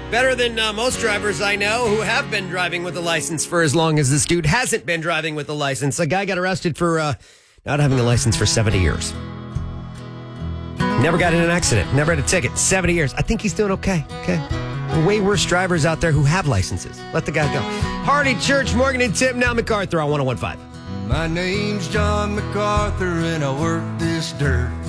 Better than most drivers I know who have been driving with a license for as long as this dude hasn't been driving with a license. A guy got arrested for not having a license for 70 years. Never got in an accident. Never had a ticket. 70 years. I think he's doing okay. Okay. Way worse drivers out there who have licenses. Let the guy go. Hardy Church, Morgan and Tim, now MacArthur on 101.5. My name's John MacArthur and I work this dirt.